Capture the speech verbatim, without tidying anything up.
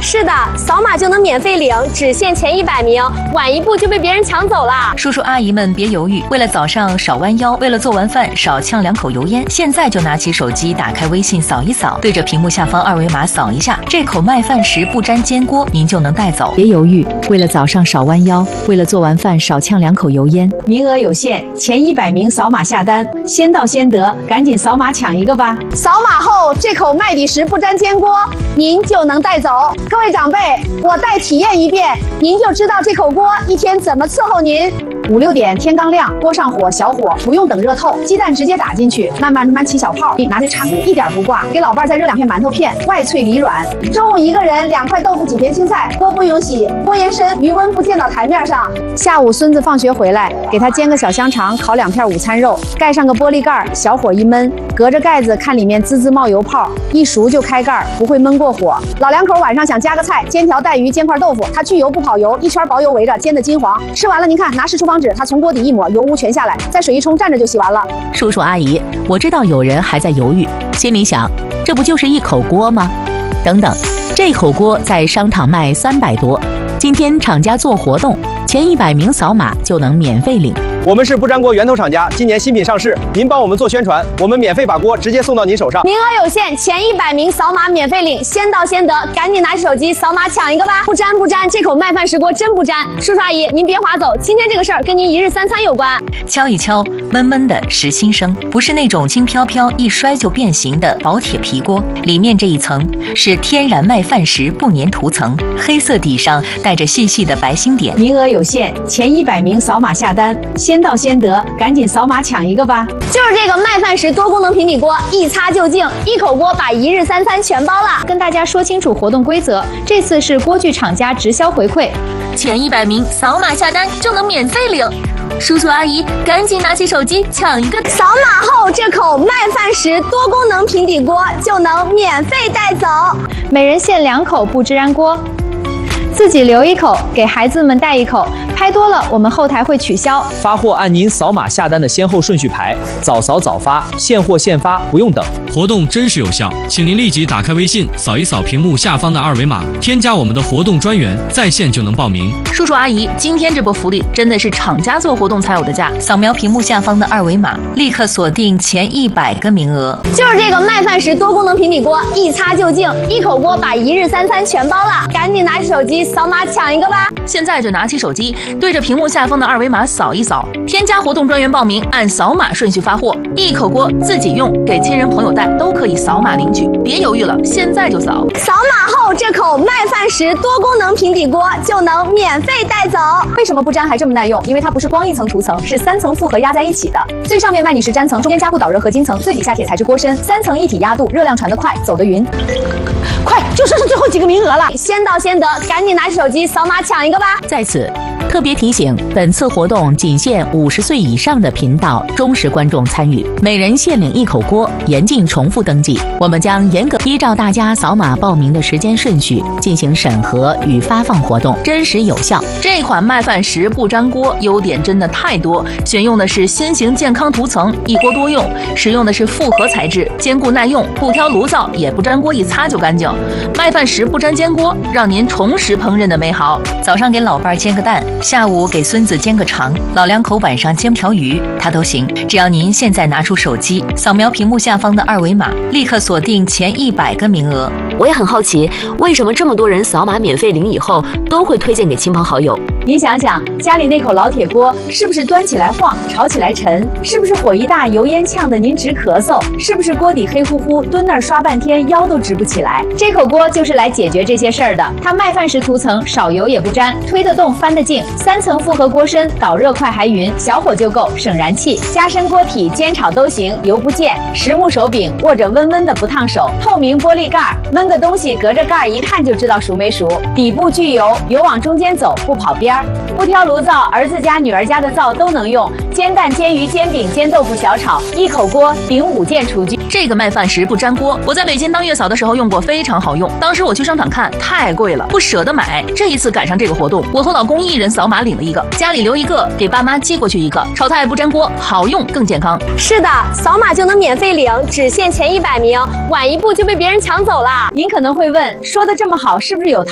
是的，扫码就能免费领，只限前一百名，晚一步就被别人抢走了。 叔叔阿姨们别犹豫，为了早上少弯腰，为了做完饭少呛两口油烟，现在就拿起手机，打开微信扫一扫，对着屏幕下方二维码扫一下，这口麦饭石不粘煎锅您就能带走。 别犹豫，为了早上少弯腰，为了做完饭少呛两口油烟，名额有限，前一百名扫码下单，先到先得，赶紧扫码抢一个吧！ 扫码后，这口麦底石不粘煎锅您就能带走。各位长辈，我再体验一遍，您就知道这口锅一天怎么伺候您。 五六点天刚亮，锅上火小火，不用等热透，鸡蛋直接打进去，慢慢慢慢起小泡，拿着铲子一点不挂，给老伴再热两片馒头片，外脆里软。 中午一个人两块豆腐几片青菜，锅不用洗，锅沿深，余温不溅到台面上。 下午孙子放学回来，给他煎个小香肠，烤两片午餐肉，盖上个玻璃盖，小火一焖，隔着盖子看里面滋滋冒油泡，一熟就开盖，不会焖过火。 老两口晚上想加个菜，煎条带鱼，煎块豆腐，它去油不跑油，一圈薄油围着，煎的金黄。吃完了您看，拿湿厨房纸，它从锅底一抹，油污全下来，再水一冲，蘸着就洗完了。 叔叔阿姨，我知道有人还在犹豫，心里想，这不就是一口锅吗？等等，这口锅在商场卖三百多，今天厂家做活动，前一百名扫码就能免费领。 我们是不粘锅源头厂家，今年新品上市，您帮我们做宣传，我们免费把锅直接送到您手上。 名额有限，前一百名扫码免费领，先到先得，赶紧拿起手机扫码抢一个吧！不粘不粘，这口麦饭石锅真不粘。叔叔阿姨，您别划走，今天这个事儿跟您一日三餐有关。 敲一敲，闷闷的实心声，不是那种轻飘飘一摔就变形的薄铁皮锅，里面这一层是天然麦饭石不粘涂层，黑色底上带着细细的白星点。 名额有限，前一百名扫码下单，先到先得，赶紧扫码抢一个吧！ 就是这个麦饭石多功能平底锅，一擦就净，一口锅把一日三餐全包了。 跟大家说清楚活动规则，这次是锅具厂家直销回馈， 前一百名扫码下单就能免费领。叔叔阿姨，赶紧拿起手机抢一个！ 扫码后，这口麦饭石多功能平底锅就能免费带走， 每人限两口不支燃锅。自己留一口，给孩子们带一口，拍多了我们后台会取消。 发货按您扫码下单的先后顺序排，早扫早发，现货现发，不用等。 活动真实有效，请您立即打开微信，扫一扫屏幕下方的二维码，添加我们的活动专员，在线就能报名。 叔叔阿姨，今天这波福利真的是厂家做活动才有的价，扫描屏幕下方的二维码，立刻锁定前一百个名额。 就是这个麦饭石多功能平底锅，一擦就净，一口锅把一日三餐全包了，赶紧拿起手机扫码抢一个吧！ 现在就拿起手机，对着屏幕下方的二维码扫一扫，添加活动专员报名，按扫码顺序发货，一口锅自己用，给亲人朋友带都可以扫码领取，别犹豫了，现在就扫！ 扫码后，这口麦饭石多功能平底锅就能免费带走。 为什么不粘还这么耐用？因为它不是光一层涂层，是三层复合压在一起的。最上面麦底石粘层，中间加固导热合金层，最底下铁材质锅身，三层一体压度，热量传得快，走得匀。 快，就剩下最后几个名额了，先到先得，赶紧拿起手机扫码抢一个吧！ 在此特别提醒，本次活动仅限五十岁以上的频道忠实观众参与，每人限领一口锅，严禁重复登记。我们将严格依照大家扫码报名的时间顺序进行审核与发放活动，真实有效。 这款麦饭石不粘锅优点真的太多，选用的是新型健康涂层，一锅多用，使用的是复合材质，坚固耐用，不挑炉灶，也不粘锅，一擦就干净。麦饭石不粘煎锅，让您重拾烹饪的美好。早上给老伴煎个蛋，下午给孙子煎个肠，老两口晚上煎条鱼，它都行。只要您现在拿出手机，扫描屏幕下方的二维码，立刻锁定前一百个名额。 我也很好奇，为什么这么多人扫码免费领以后，都会推荐给亲朋好友？ 您想想，家里那口老铁锅，是不是端起来晃，炒起来沉？是不是火一大，油烟呛得您直咳嗽？是不是锅底黑乎乎，蹲那儿刷半天，腰都直不起来？ 这口锅就是来解决这些事儿的。它麦饭石涂层，少油也不粘，推得动，翻得净，三层复合锅身，导热快还匀，小火就够，省燃气。加深锅体，煎炒都行，油不溅。实木手柄，握着温温的不烫手。透明玻璃盖，焖个东西隔着盖一看就知道熟没熟。底部聚油，油往中间走，不跑边。不挑炉灶，儿子家女儿家的灶都能用，煎蛋煎鱼煎饼煎豆腐小炒，一口锅顶五件厨具。 这个麦饭石不粘锅，我在北京当月嫂的时候用过，非常好用。当时我去商场看，太贵了，不舍得买。这一次赶上这个活动，我和老公一人扫码领了一个，家里留一个，给爸妈寄过去一个。炒菜不粘锅，好用更健康。 是的，扫码就能免费领，只限前一百名，晚一步就被别人抢走了。 您可能会问，说的这么好，是不是有